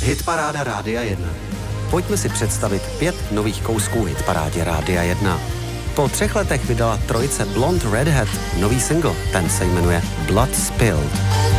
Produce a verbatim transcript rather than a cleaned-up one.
Hitparáda Rádia jedna. Pojďme si představit pět nových kousků hitparádě Rádia jedna. Po třech letech vydala trojice Blonde Redhead nový single, ten se jmenuje Blood Spilled.